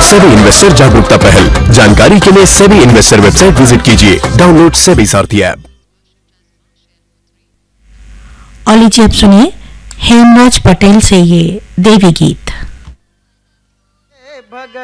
SEBI investor जागरूकता पहल। जानकारी के लिए सेबी इन्वेस्टर वेबसाइट विजिट कीजिए। डाउनलोड सेबी सारथी ऐप। और लीजिए अब सुनिए हेमराज पटेल से ये देवी गीत।